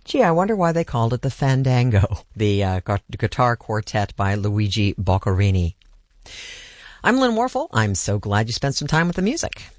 Gee, I wonder why they called it the Fandango, the guitar quartet by Luigi Boccherini. I'm Lynn Warfel. I'm so glad you spent some time with the music.